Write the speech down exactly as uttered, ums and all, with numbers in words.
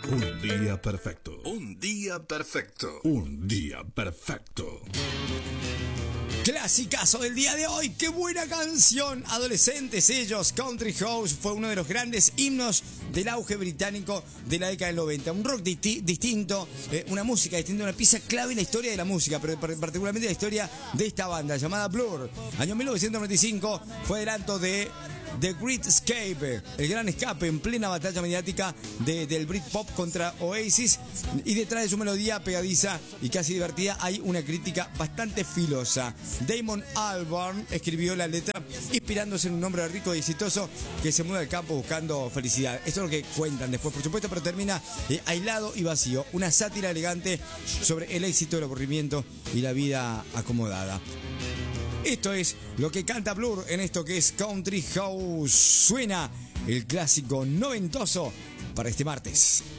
Un día perfecto. Un día perfecto. Un día perfecto. Clasicazo del día de hoy, qué buena canción. Adolescentes ellos, Country House fue uno de los grandes himnos del auge británico de la década del noventa. Un rock disti- distinto, eh, una música distinta, una pieza clave en la historia de la música, pero particularmente la historia de esta banda llamada Blur. Año mil novecientos noventa y cinco fue adelanto de The Great Escape, el gran escape en plena batalla mediática de, del Britpop contra Oasis, y detrás de su melodía pegadiza y casi divertida hay una crítica bastante filosa. Damon Albarn escribió la letra inspirándose en un hombre rico y exitoso que se muda al campo buscando felicidad. Esto es lo que cuentan después, por supuesto, pero termina eh, aislado y vacío. Una sátira elegante sobre el éxito, el aburrimiento y la vida acomodada. Esto es lo que canta Blur en esto que es Country House. Suena el clásico noventoso para este martes.